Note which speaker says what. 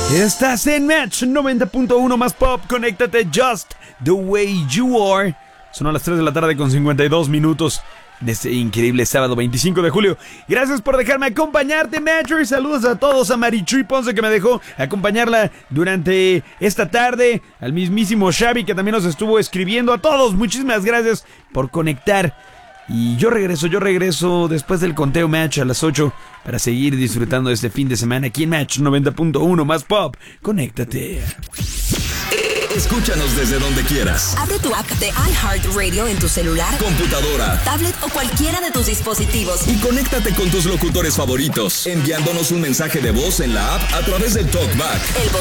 Speaker 1: Estás en Match 90.1 más pop. Conéctate, Just the Way You Are. Son a las 3 de la tarde con 52 minutos de este increíble sábado 25 de julio. Gracias por dejarme acompañarte, Matcher. Saludos a todos, a Marichuy Ponce, que me dejó acompañarla durante esta tarde, al mismísimo Xavi, que también nos estuvo escribiendo. A todos, muchísimas gracias por conectar. Y yo regreso después del conteo Match a las 8 para seguir disfrutando de este fin de semana aquí en Match 90.1 más pop. Conéctate.
Speaker 2: Escúchanos desde donde quieras.
Speaker 3: Abre tu app de iHeartRadio en tu celular,
Speaker 2: computadora,
Speaker 3: tablet o cualquiera de tus dispositivos.
Speaker 2: Y conéctate con tus locutores favoritos, enviándonos un mensaje de voz en la app a través del TalkBack.